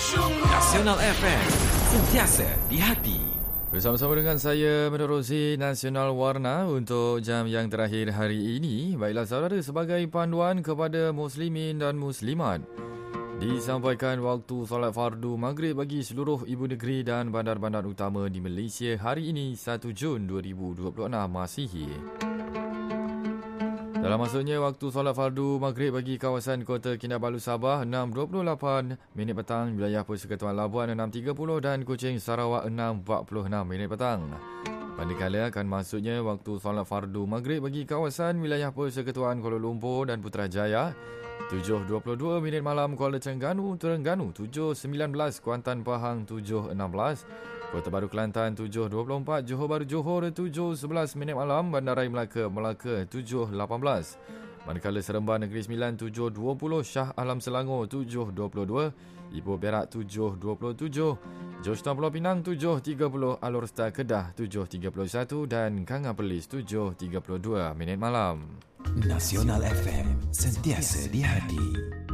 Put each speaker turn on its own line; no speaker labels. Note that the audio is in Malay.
Nasional FM, sentiasa di hati.
Bersama-sama dengan saya menerusi Nasional Warna untuk jam yang terakhir hari ini. Baiklah saudara, sebagai panduan kepada muslimin dan muslimat, disampaikan waktu solat fardu maghrib bagi seluruh ibu negeri dan bandar-bandar utama di Malaysia hari ini 1 Jun 2026 Masihi. Dalam masuknya waktu solat fardu maghrib bagi kawasan Kota Kinabalu Sabah 6.28 minit petang, wilayah Persekutuan Labuan 6.30 dan Kuching Sarawak 6.46 minit petang. Manakala akan masuknya waktu solat fardu maghrib bagi kawasan wilayah Persekutuan Kuala Lumpur dan Putrajaya 7.22 minit malam, Kuala Terengganu 7.19 Kuantan Pahang 7.16 Kota Baru Kelantan 7.24, Johor Bahru Johor 7.11 minit malam, Bandaraya Melaka 7.18. Manakala Seremban Negeri Sembilan 7.20, Shah Alam Selangor 7.22, Ipoh Perak 7.27, Georgetown Pulau Pinang 7.30, Alor Star Kedah 7.31 dan Kanga Perlis 7.32 minit malam.
Nasional FM, sentiasa di hati.